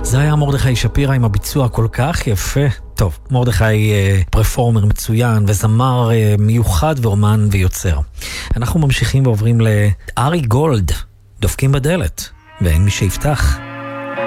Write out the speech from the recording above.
זה היה מרדכי שפירא עם הביצוע כל כך יפה. טוב, מרדכי פרפורמר מצוין וזמר מיוחד ואומן ויוצר. אנחנו ממשיכים ועוברים לארי גולד, דופקים בדלת, ואין מי שיפתח.